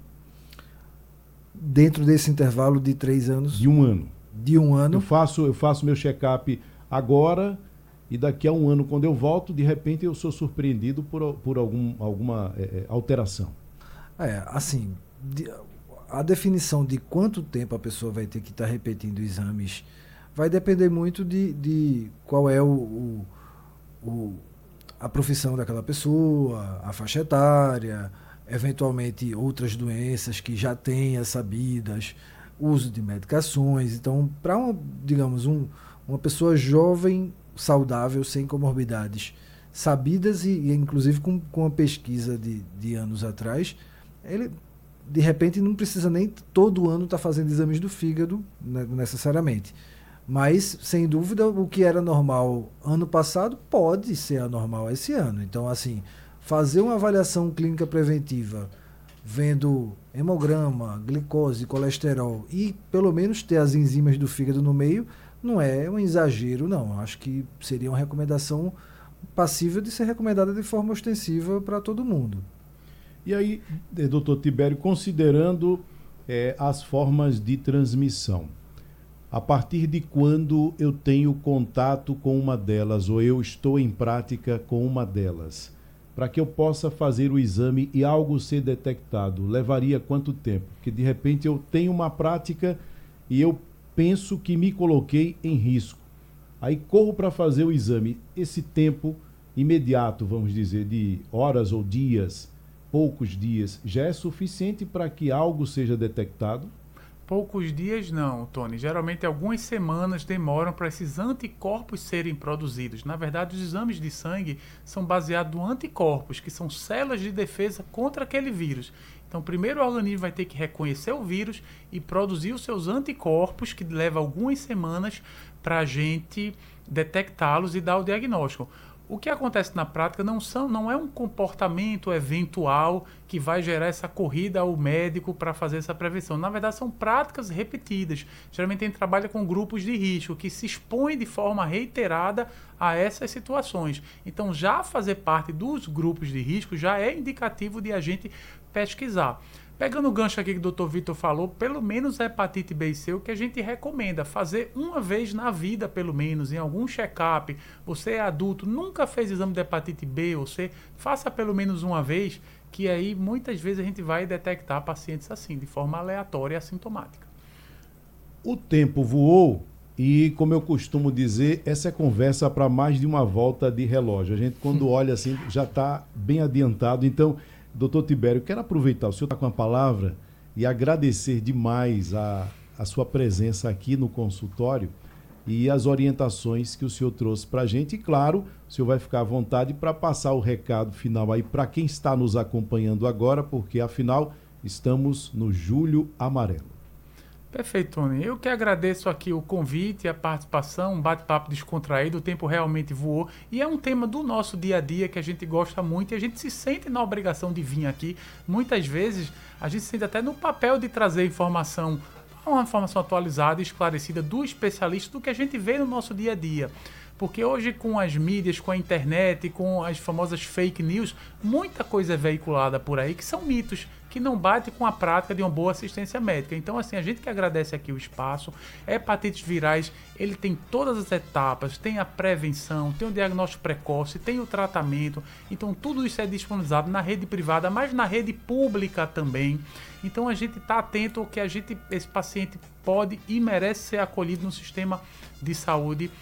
Speaker 4: Dentro desse intervalo de 3 anos?
Speaker 2: De 1 ano.
Speaker 4: De 1 ano.
Speaker 2: Eu faço meu check-up agora e daqui a 1 ano, quando eu volto, de repente eu sou surpreendido por alguma alteração.
Speaker 4: Assim, a definição de quanto tempo a pessoa vai ter que estar repetindo exames vai depender muito de qual é a profissão daquela pessoa, a faixa etária, eventualmente outras doenças que já tenha sabidas, uso de medicações. Então, para uma pessoa jovem, saudável, sem comorbidades, sabidas e inclusive com uma pesquisa de anos atrás, ele de repente não precisa nem todo ano estar fazendo exames do fígado, né, necessariamente. Mas, sem dúvida, o que era normal ano passado pode ser anormal esse ano. Então, assim, fazer uma avaliação clínica preventiva, vendo hemograma, glicose, colesterol e pelo menos ter as enzimas do fígado no meio, não é um exagero, não. Acho que seria uma recomendação passível de ser recomendada de forma ostensiva para todo mundo.
Speaker 2: E aí, doutor Tibério, considerando as formas de transmissão, a partir de quando eu tenho contato com uma delas ou eu estou em prática com uma delas, para que eu possa fazer o exame e algo ser detectado, levaria quanto tempo? Porque de repente eu tenho uma prática e eu penso que me coloquei em risco. Aí corro para fazer o exame. Esse tempo imediato, vamos dizer, de horas ou dias, poucos dias, já é suficiente para que algo seja detectado?
Speaker 3: Poucos dias não, Tony. Geralmente algumas semanas demoram para esses anticorpos serem produzidos. Na verdade, os exames de sangue são baseados em anticorpos, que são células de defesa contra aquele vírus. Então, primeiro o organismo vai ter que reconhecer o vírus e produzir os seus anticorpos, que leva algumas semanas para a gente detectá-los e dar o diagnóstico. O que acontece na prática não é um comportamento eventual que vai gerar essa corrida ao médico para fazer essa prevenção. Na verdade, são práticas repetidas. Geralmente a gente trabalha com grupos de risco que se expõem de forma reiterada a essas situações. Então, já fazer parte dos grupos de risco já é indicativo de a gente pesquisar. Pegando o gancho aqui que o Dr. Vitor falou, pelo menos a hepatite B e C, o que a gente recomenda, fazer uma vez na vida, pelo menos, em algum check-up. Você é adulto, nunca fez exame de hepatite B ou C, faça pelo menos uma vez, que aí muitas vezes a gente vai detectar pacientes assim, de forma aleatória e assintomática.
Speaker 2: O tempo voou e, como eu costumo dizer, essa é conversa para mais de uma volta de relógio. A gente, quando olha assim, já está bem adiantado. Então, doutor Tibério, quero aproveitar, o senhor está com a palavra e agradecer demais a sua presença aqui no consultório e as orientações que o senhor trouxe para a gente. E, claro, o senhor vai ficar à vontade para passar o recado final aí para quem está nos acompanhando agora, porque, afinal, estamos no Julho Amarelo.
Speaker 3: Perfeito, Tony. Eu que agradeço aqui o convite, a participação, um bate-papo descontraído, o tempo realmente voou e é um tema do nosso dia a dia que a gente gosta muito e a gente se sente na obrigação de vir aqui. Muitas vezes a gente se sente até no papel de trazer uma informação atualizada e esclarecida do especialista do que a gente vê no nosso dia a dia. Porque hoje com as mídias, com a internet, com as famosas fake news, muita coisa é veiculada por aí que são mitos, que não bate com a prática de uma boa assistência médica. Então, assim, a gente que agradece aqui o espaço. Hepatites virais, ele tem todas as etapas, tem a prevenção, tem o diagnóstico precoce, tem o tratamento. Então, tudo isso é disponibilizado na rede privada, mas na rede pública também. Então, a gente está atento ao que esse paciente pode e merece ser acolhido no sistema de saúde.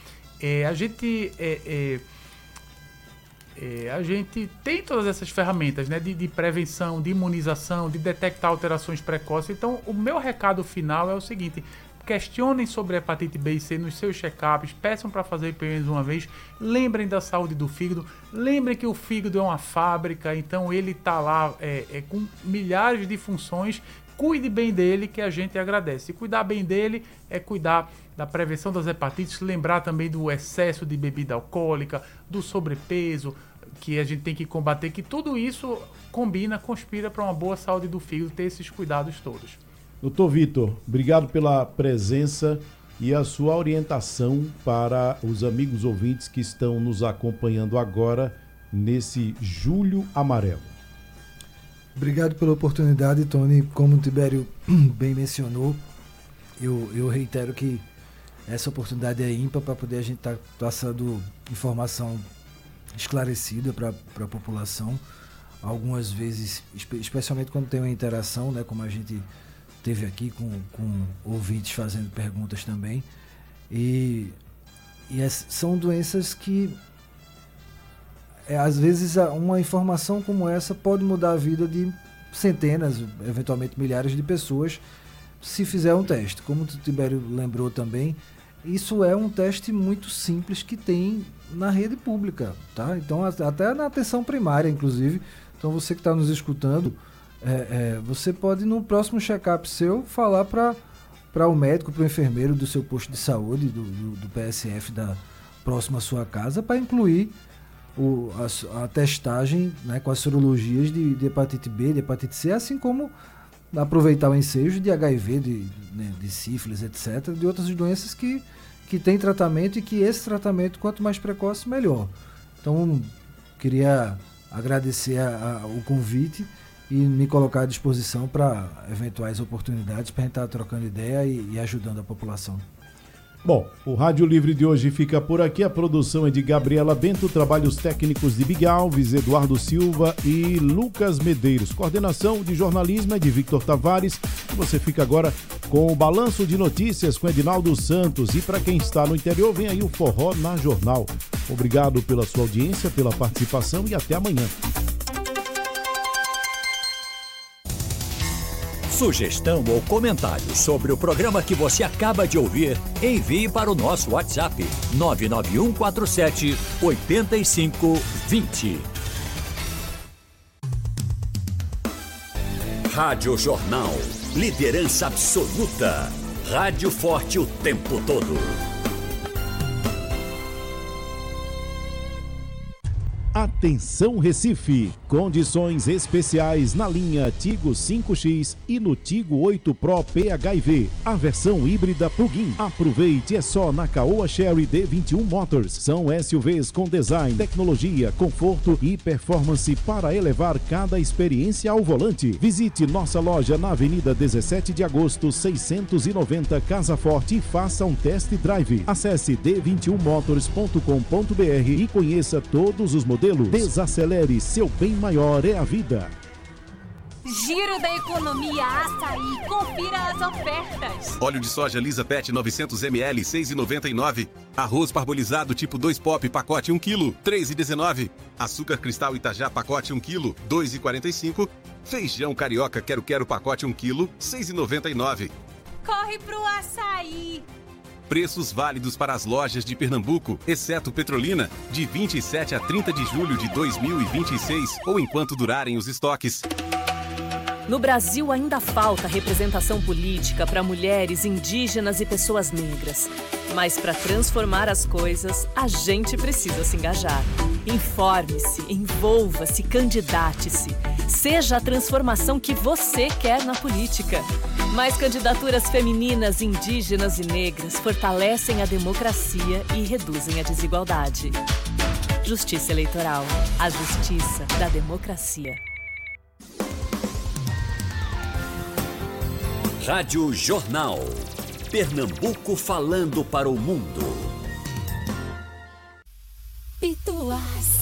Speaker 3: A gente tem todas essas ferramentas, né, de prevenção, de imunização, de detectar alterações precoces. Então, o meu recado final é o seguinte: questionem sobre a hepatite B e C nos seus check-ups, peçam para fazer pelo menos uma vez, lembrem da saúde do fígado, lembrem que o fígado é uma fábrica, então ele está lá com milhares de funções. Cuide bem dele, que a gente agradece. E cuidar bem dele é cuidar da prevenção das hepatites, lembrar também do excesso de bebida alcoólica, do sobrepeso, que a gente tem que combater, que tudo isso conspira para uma boa saúde do fígado, ter esses cuidados todos.
Speaker 2: Doutor Vitor, obrigado pela presença e a sua orientação para os amigos ouvintes que estão nos acompanhando agora nesse Julho Amarelo.
Speaker 4: Obrigado pela oportunidade, Tony. Como o Tibério bem mencionou, eu reitero que essa oportunidade é ímpar para poder a gente estar passando informação esclarecida para a população. Algumas vezes, especialmente quando tem uma interação, né, como a gente teve aqui com ouvintes fazendo perguntas também. São doenças que às vezes uma informação como essa pode mudar a vida de centenas, eventualmente milhares de pessoas, se fizer um teste. Como o Tibério lembrou também, isso é um teste muito simples que tem na rede pública, tá? Então, até na atenção primária, inclusive. Então, você que está nos escutando, você pode, no próximo check-up seu, falar para o médico, para o enfermeiro do seu posto de saúde, do PSF próximo à sua casa, para incluir a testagem, né, com as sorologias de hepatite B, de hepatite C, assim como aproveitar o ensejo de HIV, de sífilis, etc., de outras doenças que têm tratamento e que esse tratamento, quanto mais precoce, melhor. Então, queria agradecer o convite e me colocar à disposição para eventuais oportunidades para a gente estar trocando ideia e ajudando a população.
Speaker 2: Bom, o Rádio Livre de hoje fica por aqui. A produção é de Gabriela Bento, trabalhos técnicos de Big Alves, Eduardo Silva e Lucas Medeiros. Coordenação de jornalismo é de Victor Tavares. Você fica agora com o Balanço de Notícias com Edinaldo Santos. E para quem está no interior, vem aí o Forró na Jornal. Obrigado pela sua audiência, pela participação e até amanhã.
Speaker 1: Sugestão ou comentário sobre o programa que você acaba de ouvir, envie para o nosso WhatsApp 99147-8520. Rádio Jornal, liderança absoluta. Rádio forte o tempo todo.
Speaker 2: Atenção Recife, condições especiais na linha Tigo 5X e no Tigo 8 Pro PHEV, a versão híbrida plug-in. Aproveite, é só na Caoa Chery D21 Motors. São SUVs com design, tecnologia, conforto e performance para elevar cada experiência ao volante. Visite nossa loja na Avenida 17 de Agosto, 690 Casa Forte e faça um test drive. Acesse d21motors.com.br e conheça todos os modelos. Desacelere, seu bem maior é a vida.
Speaker 6: Giro da Economia Açaí. Confira as ofertas.
Speaker 7: Óleo de soja Lisa Pet 900 ml, 6,99. Arroz parbolizado tipo 2 pop, pacote 1 kg, 3,19. Açúcar cristal Itajá, pacote 1 kg, 2,45. Feijão carioca quero pacote 1 kg, 6,99.
Speaker 6: Corre pro açaí.
Speaker 7: Preços válidos para as lojas de Pernambuco, exceto Petrolina, de 27 a 30 de julho de 2026 ou enquanto durarem os estoques.
Speaker 10: No Brasil ainda falta representação política para mulheres, indígenas e pessoas negras. Mas para transformar as coisas, a gente precisa se engajar. Informe-se, envolva-se, candidate-se. Seja a transformação que você quer na política. Mais candidaturas femininas, indígenas e negras fortalecem a democracia e reduzem a desigualdade. Justiça Eleitoral. A justiça da democracia.
Speaker 1: Rádio Jornal. Pernambuco falando para o mundo.